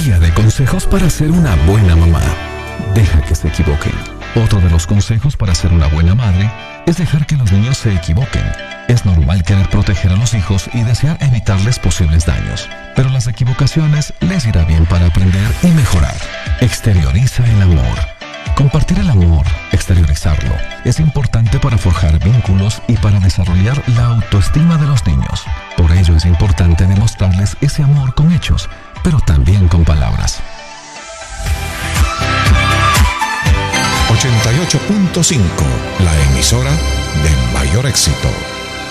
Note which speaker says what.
Speaker 1: Guía de consejos para ser una buena mamá. Deja que se equivoquen. Otro de los consejos para ser una buena madre es dejar que los niños se equivoquen. Es normal querer proteger a los hijos y desear evitarles posibles daños, pero las equivocaciones les irá bien para aprender y mejorar. Exterioriza el amor. Compartir el amor, exteriorizarlo, es importante para forjar vínculos y para desarrollar la autoestima de los niños. Por ello es importante demostrarles ese amor con hechos, pero también con palabras.
Speaker 2: 88.5, la emisora de mayor éxito.